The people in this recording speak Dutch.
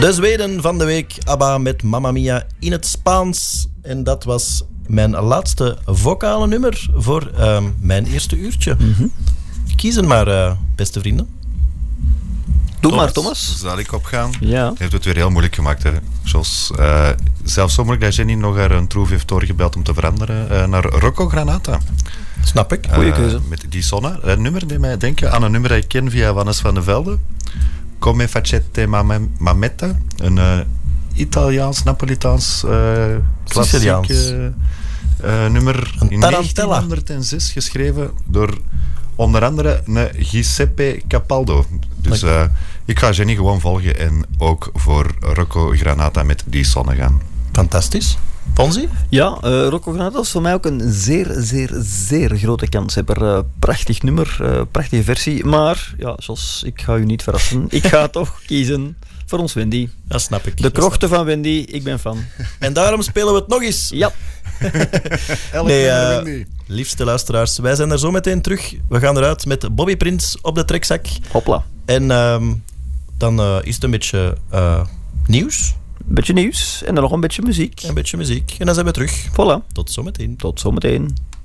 De Zweden van de week, ABBA met Mamma Mia in het Spaans. En dat was mijn laatste vocale nummer voor mijn eerste uurtje. Kiezen maar, beste vrienden. Doe maar, Thomas. Zal ik opgaan? Ja. Je hebt het weer heel moeilijk gemaakt, hè, Jos. Zelfs zo moeilijk dat Jenny nog haar een troef heeft doorgebeld om te veranderen naar Rocco Granata. Snap ik. Goeie keuze. Met die Sonna. Een nummer die mij denken aan een nummer dat ik ken via Wannes van de Velde. Come facette mametta. Een Italiaans-Napolitaans klassiek nummer Een in tarantella. 1906 geschreven door onder andere een Giuseppe Capaldo. Dus ik ga Jenny gewoon volgen en ook voor Rocco Granata met die Sonne gaan. Fantastisch. Ponzi? Ja, Rocco Granata is voor mij ook een zeer, zeer, zeer grote kanshebber. Prachtig nummer, prachtige versie. Maar, ja, Jos, ik ga u niet verrassen. Ik ga toch kiezen voor ons Wendy. Dat snap ik. De krochten van Wendy, ik ben fan. En daarom spelen we het nog eens. Ja. Liefste luisteraars, wij zijn er zo meteen terug. We gaan eruit met Bobby Prins op de trekzak. Hopla. En dan is het een beetje nieuws. Een beetje nieuws en dan nog een beetje muziek. Een beetje muziek. En dan zijn we terug. Voilà. Tot zometeen. Tot zometeen.